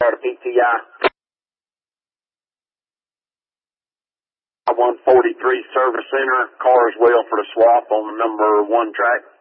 out of PTI. 143 Service Center, car is well for the swap on the number 1 track.